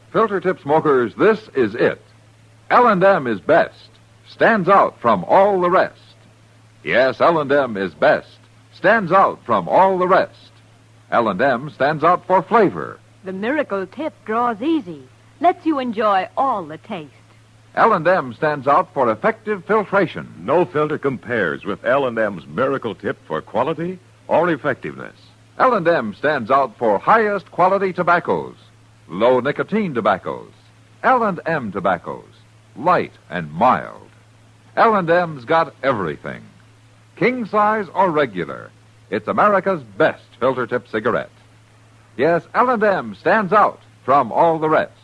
Filter tip smokers, this is it. L&M is best, stands out from all the rest. Yes, L&M is best, stands out from all the rest. L&M stands out for flavor. The miracle tip draws easy, lets you enjoy all the taste. L&M stands out for effective filtration. No filter compares with L&M's miracle tip for quality or effectiveness. L&M stands out for highest quality tobaccos, low nicotine tobaccos, L&M tobaccos, light and mild. L&M's got everything. King size or regular, it's America's best filter tip cigarette. Yes, L&M stands out from all the rest.